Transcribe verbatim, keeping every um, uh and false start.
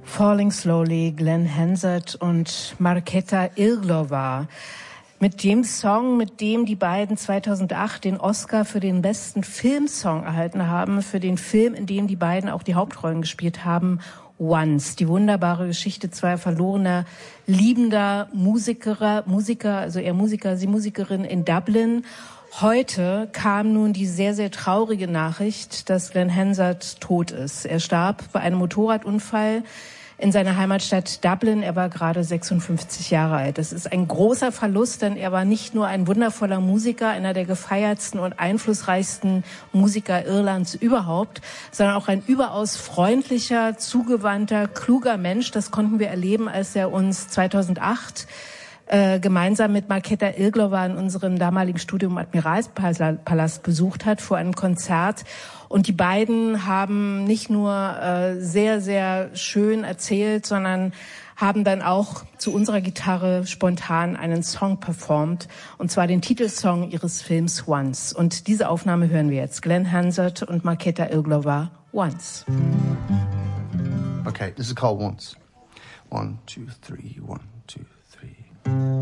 Falling Slowly, Glenn Hansard und Markéta Irglová. Mit dem Song, mit dem die beiden zweitausendacht den Oscar für den besten Filmsong erhalten haben, für den Film, in dem die beiden auch die Hauptrollen gespielt haben, Once. Die wunderbare Geschichte zweier verlorener, liebender Musiker, Musiker, also eher Musiker, sie Musikerin in Dublin. Heute kam nun die sehr, sehr traurige Nachricht, dass Glenn Hansard tot ist. Er starb bei einem Motorradunfall in seiner Heimatstadt Dublin. Er war gerade sechsundfünfzig Jahre alt. Das ist ein großer Verlust, denn er war nicht nur ein wundervoller Musiker, einer der gefeiertsten und einflussreichsten Musiker Irlands überhaupt, sondern auch ein überaus freundlicher, zugewandter, kluger Mensch. Das konnten wir erleben, als er uns zweitausendacht Äh, gemeinsam mit Markéta Irglová in unserem damaligen Studio im Admiralspalast besucht hat vor einem Konzert. Und die beiden haben nicht nur äh, sehr, sehr schön erzählt, sondern haben dann auch zu unserer Gitarre spontan einen Song performt, und zwar den Titelsong ihres Films Once. Und diese Aufnahme hören wir jetzt. Glenn Hansard und Markéta Irglová, Once. Okay, this is called Once. One, two, three, one, two, three.